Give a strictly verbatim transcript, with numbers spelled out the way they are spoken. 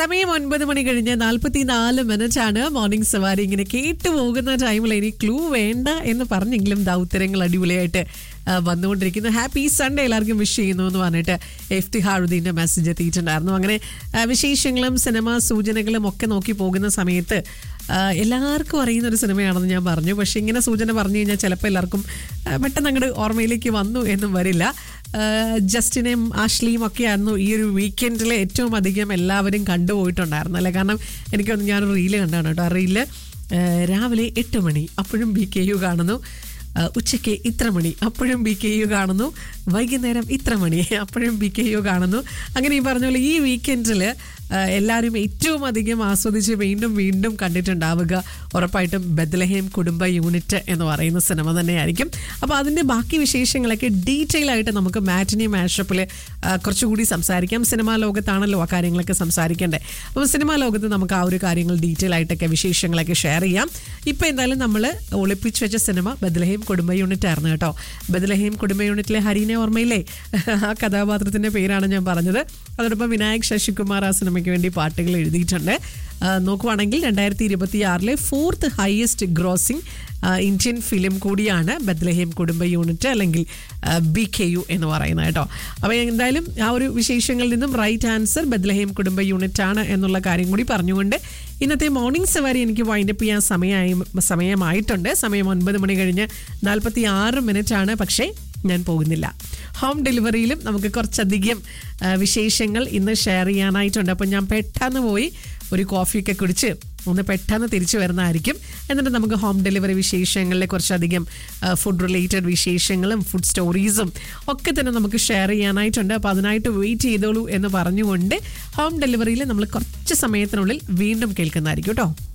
സമയം ഒൻപത് മണി കഴിഞ്ഞ് നാൽപ്പത്തി നാല് മിനിറ്റ് ആണ്. മോർണിംഗ് സവാരി ഇങ്ങനെ കേട്ടു പോകുന്ന ടൈമിൽ ഇനി ക്ലൂ വേണ്ട എന്ന് പറഞ്ഞെങ്കിലും ദാ ഉത്തരങ്ങൾ അടിപൊളിയായിട്ട് വന്നുകൊണ്ടിരിക്കുന്നു. ഹാപ്പി സൺഡേ എല്ലാവർക്കും വിഷ് ചെയ്യുന്നു എന്ന് പറഞ്ഞിട്ട് ഇഫ്തിഹാറുദ്ദീൻ്റെ മെസ്സേജ് എത്തിയിട്ടുണ്ടായിരുന്നു. അങ്ങനെ വിശേഷങ്ങളും സിനിമ സൂചനകളും ഒക്കെ നോക്കി പോകുന്ന സമയത്ത് എല്ലാവർക്കും അറിയുന്ന ഒരു സിനിമയാണെന്ന് ഞാൻ പറഞ്ഞു. പക്ഷെ ഇങ്ങനെ സൂചന പറഞ്ഞു കഴിഞ്ഞാൽ ചിലപ്പോൾ എല്ലാവർക്കും പെട്ടെന്ന് അങ്ങോട്ട് ഓർമ്മയിലേക്ക് വന്നു എന്നും വരില്ല. ജസ്റ്റിനെയും ആഷ്ലിയും ഒക്കെയായിരുന്നു ഈ ഒരു വീക്കെൻഡിൽ ഏറ്റവും അധികം എല്ലാവരും കണ്ടുപോയിട്ടുണ്ടായിരുന്നു അല്ലേ. കാരണം എനിക്കൊന്ന് ഞാനൊരു റീല് കണ്ടാണ് കേട്ടോ. ആ റീല് രാവിലെ എട്ട് മണി അപ്പോഴും ബി കെ യു കാണുന്നു, ഉച്ചയ്ക്ക് ഇത്ര മണി അപ്പോഴും ബി കെ യു കാണുന്നു, വൈകുന്നേരം ഇത്ര മണി അപ്പോഴും ബി കെ യു കാണുന്നു. അങ്ങനെ ഈ പറഞ്ഞ പോലെ ഈ വീക്കെൻഡിൽ എല്ലാവരും ഏറ്റവും അധികം ആസ്വദിച്ച് വീണ്ടും വീണ്ടും കണ്ടിട്ടുണ്ടാവുക ഉറപ്പായിട്ടും ബെത്ലഹേം കുടുംബ യൂണിറ്റ് എന്ന് പറയുന്ന സിനിമ തന്നെയായിരിക്കും. അപ്പോൾ അതിൻ്റെ ബാക്കി വിശേഷങ്ങളൊക്കെ ഡീറ്റെയിൽ ആയിട്ട് നമുക്ക് മാറ്റിനി മാഷപ്പിൽ കുറച്ചുകൂടി സംസാരിക്കാം. സിനിമാ ലോകത്താണല്ലോ ആ കാര്യങ്ങളൊക്കെ സംസാരിക്കേണ്ടത്. അപ്പോൾ സിനിമാ ലോകത്ത് നമുക്ക് ആ ഒരു കാര്യങ്ങൾ ഡീറ്റെയിൽ ആയിട്ടൊക്കെ വിശേഷങ്ങളൊക്കെ ഷെയർ ചെയ്യാം. ഇപ്പോൾ എന്തായാലും നമ്മൾ ഒളിപ്പിച്ച് വെച്ച സിനിമ ബെത്ലഹേം കുടുംബ യൂണിറ്റ് ആയിരുന്നു കേട്ടോ. ബെത്ലഹേം കുടുംബ യൂണിറ്റിലെ ഹരീനെ ഓർമ്മയില്ലേ? ആ കഥാപാത്രത്തിൻ്റെ പേരാണ് ഞാൻ പറഞ്ഞത്. അതോടൊപ്പം വിനായക് ശശികുമാർ ആ സിനിമയ്ക്ക് വേണ്ടി പാട്ടുകൾ എഴുതിയിട്ടുണ്ട്. നോക്കുവാണെങ്കിൽ രണ്ടായിരത്തി ഇരുപത്തി ആറിലെ fourth highest grossing Indian film കൂടിയാണ് ബെത്ലഹേം കുടുംബ യൂണിറ്റ് അല്ലെങ്കിൽ ബി കെ യു എന്ന് പറയുന്നത് കേട്ടോ. അപ്പോൾ എന്തായാലും ആ ഒരു വിശേഷങ്ങളിൽ നിന്നും റൈറ്റ് ആൻസർ ബെത്ലഹേം കുടുംബ യൂണിറ്റ് ആണ് എന്നുള്ള കാര്യം കൂടി പറഞ്ഞുകൊണ്ട് ഇന്നത്തെ മോർണിംഗ് സവാരി എനിക്ക് വൈൻഡപ്പ് ചെയ്യാൻ സമയമായി സമയമായിട്ടുണ്ട്. സമയം ഒൻപത് മണി കഴിഞ്ഞ് നാൽപ്പത്തി ആറ് മിനിറ്റ് ആണ്. പക്ഷേ ഞാൻ പോകുന്നില്ല. ഹോം ഡെലിവറിയിലും നമുക്ക് കുറച്ചധികം വിശേഷങ്ങൾ ഇന്ന് ഷെയർ ചെയ്യാനായിട്ടുണ്ട്. അപ്പം ഞാൻ പെട്ടെന്ന് പോയി ഒരു കോഫിയൊക്കെ കുടിച്ച് ഒന്ന് പെട്ടെന്ന് തിരിച്ചു വരുന്നതായിരിക്കും. എന്നിട്ട് നമുക്ക് ഹോം ഡെലിവറി വിശേഷങ്ങളിലെ കുറച്ചധികം ഫുഡ് റിലേറ്റഡ് വിശേഷങ്ങളും ഫുഡ് സ്റ്റോറീസും ഒക്കെ തന്നെ നമുക്ക് ഷെയർ ചെയ്യാനായിട്ടുണ്ട്. അപ്പോൾ അതിനായിട്ട് വെയിറ്റ് ചെയ്തോളൂ എന്ന് പറഞ്ഞുകൊണ്ട് ഹോം ഡെലിവറിയിൽ നമ്മൾ കുറച്ച് സമയത്തിനുള്ളിൽ വീണ്ടും കേൾക്കുന്നതായിരിക്കും കേട്ടോ.